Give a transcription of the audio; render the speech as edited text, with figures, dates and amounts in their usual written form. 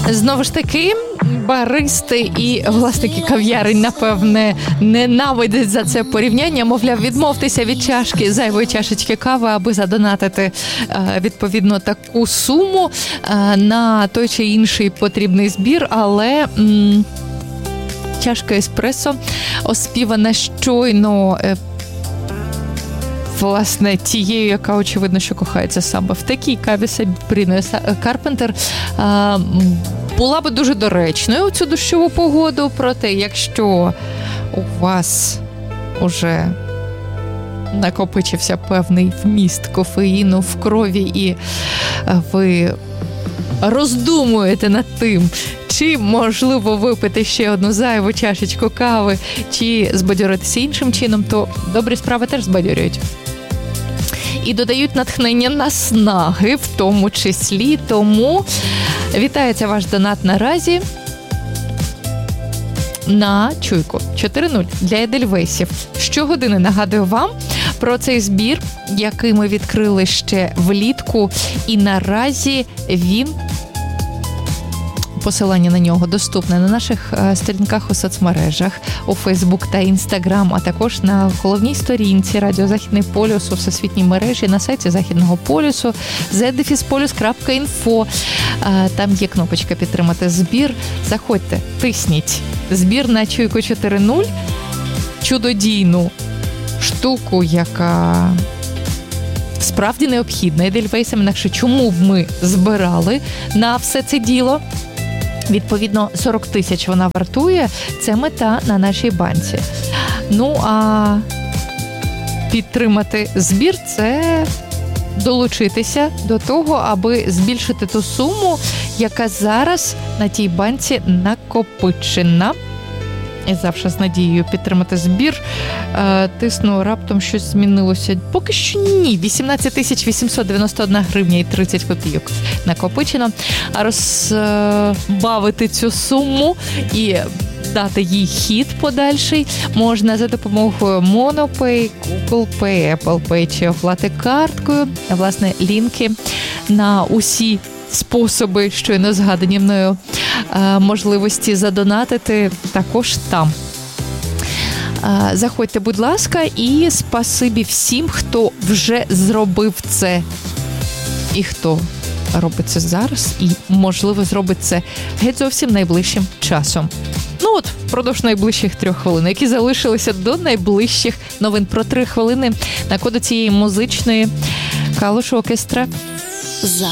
Знову ж таки, баристи і власники кав'ярень, напевне, ненавидять за це порівняння. Мовляв, відмовтеся від чашки, зайвої чашечки кави, аби задонатити, відповідно, таку суму на той чи інший потрібний збір. Але чашка еспресо, оспівана щойно, власне, тією, яка, очевидно, що кохається саме в такій каві Сабріною Карпентер, була би дуже доречною у цю дощову погоду. Проте, якщо у вас уже накопичився певний вміст кофеїну в крові і ви роздумуєте над тим, чи можливо випити ще одну зайву чашечку кави, чи збадьоритися іншим чином, то добрі справи теж збадьорюють. І додають натхнення, наснаги в тому числі. Тому вітається ваш донат наразі на чуйку 4.0 для Едельвейсів. Щогодини нагадую вам про цей збір, який ми відкрили ще влітку, і наразі він, посилання на нього доступне на наших сторінках у соцмережах, у Фейсбук та Інстаграм, а також на головній сторінці Радіо Західний полюс у всесвітній мережі, на сайті Західного полюсу zdefispolius.info. Там є кнопочка «Підтримати збір». Заходьте, тисніть. Збір на чуйку 4.0, чудодійну штуку, яка справді необхідна Едельвейсам, інакше чому б ми збирали на все це діло? Відповідно, 40 тисяч вона вартує. Це мета на нашій банці. Ну, а підтримати збір – це долучитися до того, аби збільшити ту суму, яка зараз на тій банці накопичена. І завжди з надією підтримати збір. Тисну, раптом щось змінилося. Поки що ні. 18 891 гривня і 30 копійок накопичено. А розбавити цю суму і дати їй хід подальший можна за допомогою MonoPay, Google Pay, Apple Pay чи оплати карткою. Власне, лінки на усі способи, щойно згадані мною, можливості задонатити також там. Заходьте, будь ласка, і спасибі всім, хто вже зробив це і хто робить це зараз і, можливо, зробить це геть зовсім найближчим часом. Ну от, впродовж найближчих 3 хвилин, які залишилися до найближчих новин. Про 3 хвилини на коду цієї музичної Калуш Оркестра.